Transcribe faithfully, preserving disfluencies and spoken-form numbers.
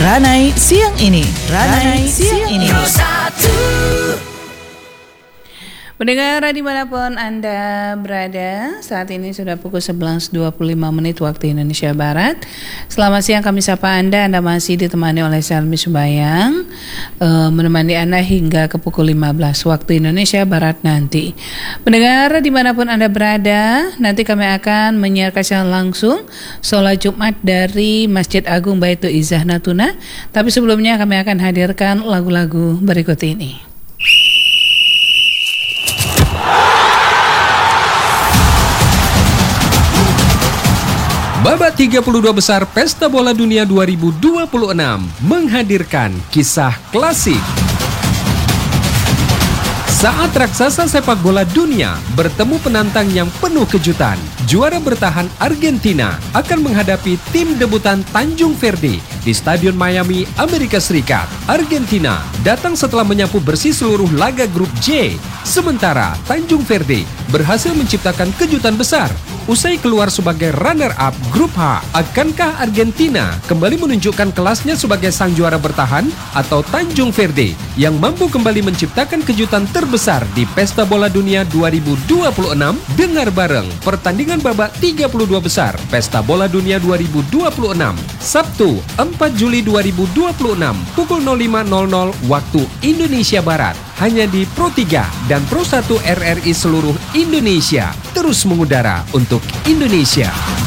Ranai Siang Ini. Ranai Siang Ini. Pendengar dimanapun Anda berada, saat ini sudah pukul sebelas dua puluh lima menit waktu Indonesia Barat. Selamat siang, kami sapa Anda. Anda masih ditemani oleh Selmi Subayang, uh, menemani Anda hingga ke pukul lima belas waktu Indonesia Barat nanti. Pendengar dimanapun Anda berada, nanti kami akan menyiarkan secara langsung sholat Jumat dari Masjid Agung Baitul Izzah Natuna. Tapi sebelumnya kami akan hadirkan lagu-lagu berikut ini. Babak tiga puluh dua besar Pesta Bola Dunia dua ribu dua puluh enam menghadirkan kisah klasik. Saat raksasa sepak bola dunia bertemu penantang yang penuh kejutan, juara bertahan Argentina akan menghadapi tim debutan Tanjung Verde di Stadion Miami, Amerika Serikat. Argentina datang setelah menyapu bersih seluruh laga grup J, sementara Tanjung Verde berhasil menciptakan kejutan besar usai keluar sebagai runner-up grup H. Akankah Argentina kembali menunjukkan kelasnya sebagai sang juara bertahan atau Tanjung Verde yang mampu kembali menciptakan kejutan terbesar di Pesta Bola Dunia dua ribu dua puluh enam? Dengar bareng pertandingan babak tiga puluh dua besar Pesta Bola Dunia dua ribu dua puluh enam, Sabtu empat Juli dua ribu dua puluh enam pukul nol lima nol nol waktu Indonesia Barat, hanya di Pro tiga dan Pro satu R R I seluruh Indonesia, terus mengudara untuk Indonesia.